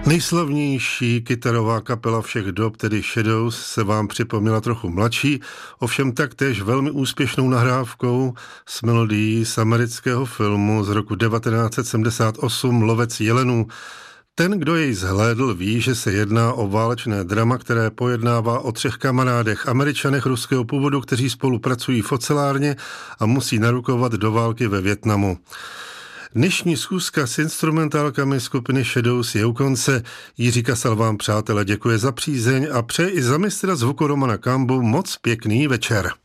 Nejslavnější kytarová kapela všech dob, tedy Shadows, se vám připomněla trochu mladší, ovšem taktéž velmi úspěšnou nahrávkou s melodií z amerického filmu z roku 1978 Lovec jelenů. Ten, kdo jej zhlédl, ví, že se jedná o válečné drama, které pojednává o 3 kamarádech, Američanech ruského původu, kteří spolupracují v ocelárně a musí narukovat do války ve Vietnamu. Dnešní schůzka s instrumentálkami skupiny Shadows je u konce. Jiří Kasal vám, přátelé, děkuje za přízeň a přeje i za mistra zvuku Romana Kambu moc pěkný večer.